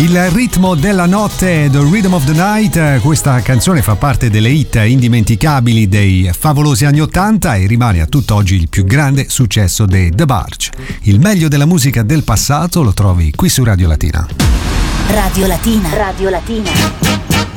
Il ritmo della notte, The Rhythm of the Night. Questa canzone fa parte delle hit indimenticabili dei favolosi anni 80 e rimane a tutt'oggi il più grande successo dei The Barge. Il meglio della musica del passato lo trovi qui su Radio Latina. Radio Latina. Radio Latina.